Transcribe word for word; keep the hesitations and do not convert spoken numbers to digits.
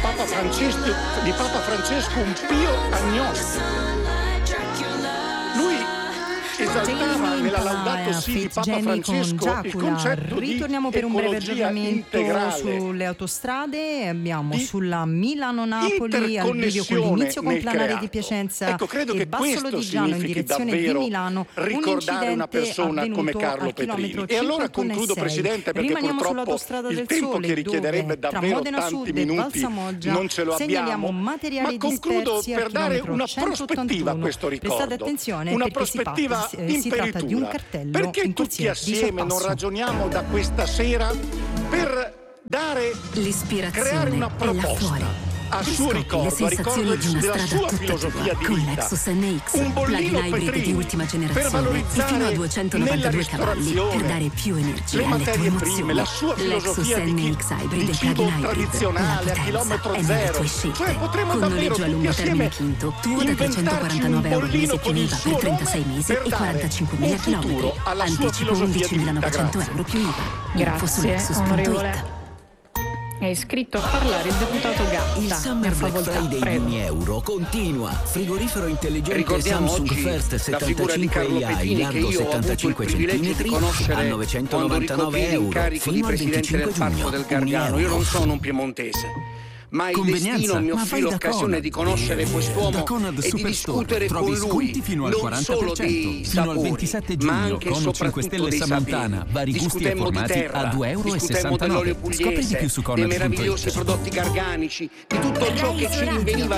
Papa Francesco, di Papa Francesco un Pio Agnostico. Lui esaltava nella Laudato Si di Papa Francesco il concetto di Ritorniamo per un breve ecologia aggiornamento integrale, sulle autostrade. Abbiamo di sulla Milano-Napoli al bivio con l'inizio nel complanare creato. di Piacenza Ecco, credo e che Bassolo questo di Giano in significhi direzione di davvero Milano. ricordare una persona avvenuto come Carlo al chilometro Petrini. E allora cinquantuno e concludo, sei. Presidente, perché Rimaniamo purtroppo sull'autostrada il del tempo Sole, che richiederebbe dove, tra davvero Modena tanti Sud e minuti Valsamoggia non ce lo segnaliamo abbiamo. materiali Ma concludo dispersi per al dare chilometro una prospettiva a centottantuno. questo ricordo, Prestate attenzione una perché si, prospettiva parla- eh, si tratta di un imperitura. cartello Perché in tutti corsia di assieme non sorpasso. ragioniamo da questa sera per dare, L'ispirazione creare una è là fuori. proposta a suo Riscopri ricordo, le a ricordo sensazioni di una della strada sua tutta filosofia tua di con vita. Lexus N X, Un bollino plug-in hybrid Petrini di ultima per generazione e valorizzare fino a nella duecentonovantadue cavalli per ristorazione dare più energia le alle tue materie prime, emozioni. la sua filosofia Lexus di, chi- N X Hybrid di e cibo plug-in hybrid, tradizionale la a potenza chilometro è nelle zero. tue scelte. Cioè potremmo Con davvero noleggio a tutti lungo termine assieme Quinto, tuo da inventarci un trecentoquarantanove euro al bollino mese più con il I V A suo per trentasei nome mesi per e dare quarantacinquemila un futuro chilometri. alla sua Anticipo filosofia di vita. undicimilanovecento Grazie. euro più I V A. Info su Grazie, lexus punto it. onorevole. È iscritto a parlare il deputato Gatta. Il Ne Summer ha Black facoltà. Friday Prego. di Euro continua. Frigorifero intelligente Ricordiamo Samsung oggi First la figura di settantacinque Carlo A I Petrini, che largo io ho avuto il settantacinque privilegio di centimetri a conoscere quando novecentonovantanove ricoprì euro l'incarico di fino al presidente del venticinque Parco giugno. del Un Gargano. Io euro. non sono un piemontese, ma il Convenienza? destino mi Ma offrì vai da l'occasione Conad. di conoscere quest'uomo Da Conad e di Superstore discutere trovi con lui sconti fino al non quaranta solo per cento. dei Fino al sapori, ventisette ma giugno, anche e Cono cinque soprattutto Stelle dei Sammontana, saperi. vari gusti e Discutemmo di formati terra, a due euro e discutemmo sessantanove. dell'olio Scopri di pugliese, più su dei conad punto it. meravigliosi prodotti garganici, di tutto ciò che ci rinveniva